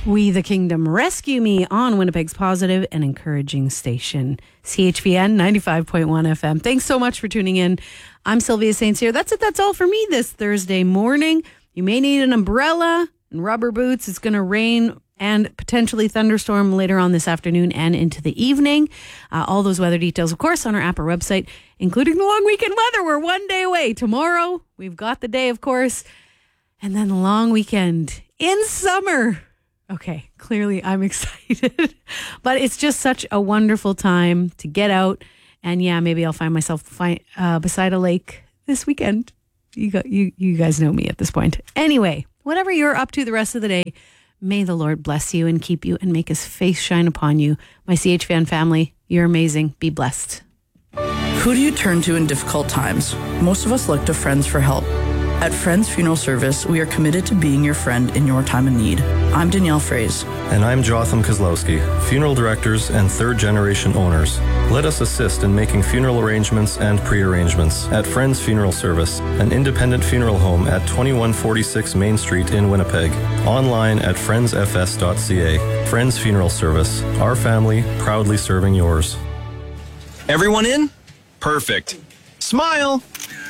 We the Kingdom, Rescue Me on Winnipeg's positive and encouraging station, CHVN 95.1 FM. Thanks so much for tuning in. I'm Sylvia St. Cyr. That's it. That's all for me this Thursday morning. You may need an umbrella and rubber boots. It's going to rain and potentially thunderstorm later on this afternoon and into the evening. All those weather details, of course, on our app or website, including the long weekend weather. We're one day away. Tomorrow, we've got the day, of course, and then the long weekend in summer. Okay, clearly I'm excited, but it's just such a wonderful time to get out. And yeah, maybe I'll find myself beside a lake this weekend. You guys know me at this point. Anyway, whatever you're up to the rest of the day, may the Lord bless you and keep you and make his face shine upon you. My CHVN family, you're amazing. Be blessed. Who do you turn to in difficult times? Most of us look to friends for help. At Friends Funeral Service, we are committed to being your friend in your time of need. I'm Danielle Fraze. And I'm Jotham Kozlowski, funeral directors and third-generation owners. Let us assist in making funeral arrangements and pre-arrangements at Friends Funeral Service, an independent funeral home at 2146 Main Street in Winnipeg. Online at friendsfs.ca. Friends Funeral Service, our family proudly serving yours. Everyone in? Perfect. Smile!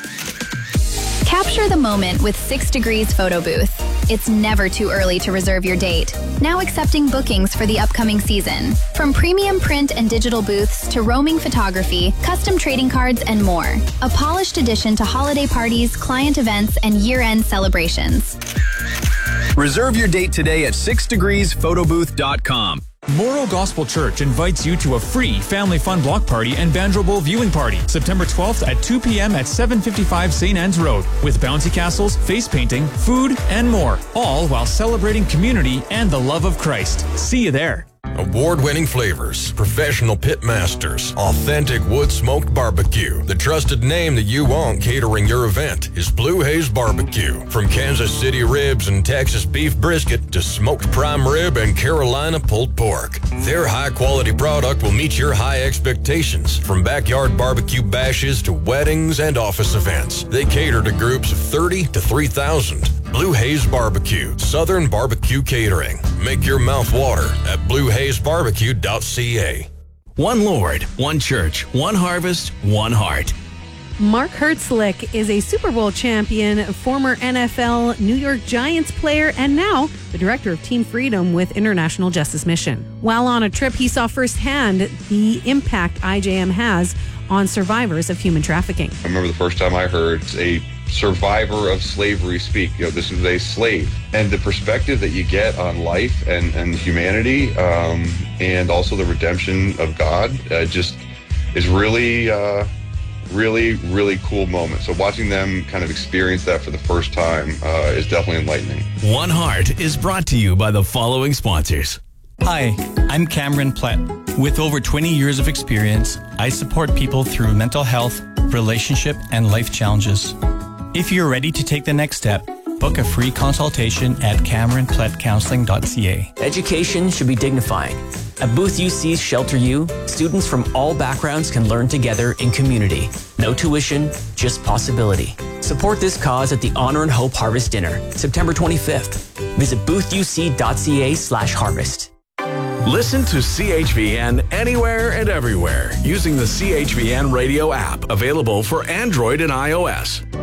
Capture the moment with 6 Degrees Photo Booth. It's never too early to reserve your date. Now accepting bookings for the upcoming season. From premium print and digital booths to roaming photography, custom trading cards, and more. A polished addition to holiday parties, client events, and year-end celebrations. Reserve your date today at 6degreesphotoBooth.com. Morrow Gospel Church invites you to a free family fun block party and Banjo Bowl viewing party, September 12th at 2 p.m. at 755 St. Anne's Road, with bouncy castles, face painting, food, and more, all while celebrating community and the love of Christ. See you there. Award-winning flavors, professional pit masters, authentic wood-smoked barbecue. The trusted name that you want catering your event is Blue Haze Barbecue. From Kansas City ribs and Texas beef brisket to smoked prime rib and Carolina pulled pork, their high-quality product will meet your high expectations. From backyard barbecue bashes to weddings and office events, they cater to groups of 30 to 3,000. Blue Haze Barbecue, Southern Barbecue Catering. Make your mouth water at bluehazebarbecue.ca. One Lord, one church, one harvest, one heart. Mark Hertzlick is a Super Bowl champion, former NFL New York Giants player, and now the director of Team Freedom with International Justice Mission. While on a trip, he saw firsthand the impact IJM has on survivors of human trafficking. I remember the first time I heard a survivor of slavery speak. This is a slave, and the perspective that you get on life and humanity, and also the redemption of God, just is really cool moment. So watching them kind of experience that for the first time is definitely enlightening. One Heart is brought to you by the following sponsors. Hi, I'm Cameron Plett. With over 20 years of experience, I support people through mental health, relationship, and life challenges. If you're ready to take the next step, book a free consultation at CameronPlettCounseling.ca. Education should be dignifying. At Booth UC's Shelter U, students from all backgrounds can learn together in community. No tuition, just possibility. Support this cause at the Honor and Hope Harvest Dinner, September 25th. Visit boothUC.ca/harvest. Listen to CHVN anywhere and everywhere using the CHVN radio app, available for Android and iOS.